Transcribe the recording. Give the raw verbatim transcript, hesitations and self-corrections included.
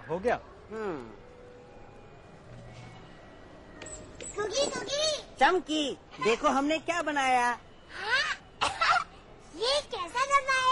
हाँ हो गया। हम्म। कुकी कुकी चमकी, देखो हमने क्या बनाया। हाँ? ये कैसा डब्बा है?